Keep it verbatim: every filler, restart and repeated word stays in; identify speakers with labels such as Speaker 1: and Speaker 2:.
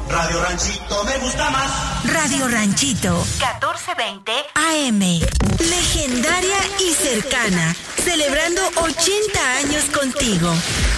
Speaker 1: Radio Ranchito me gusta más.
Speaker 2: Radio Ranchito, catorce veinte A M. Legendaria y cercana, celebrando ochenta años contigo.